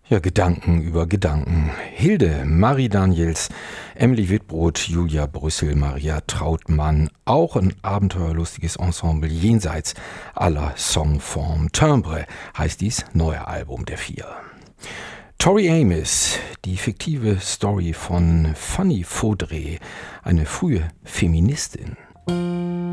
Ja, Gedanken über Gedanken. Hilde, Marie Daniels, Emily Wittbrod, Julia Brüssel, Maria Trautmann. Auch ein abenteuerlustiges Ensemble jenseits aller Songform. Timbre heißt dies neue Album der vier. Tori Amos, die fiktive Story von Fanny Faudré, eine frühe Feministin.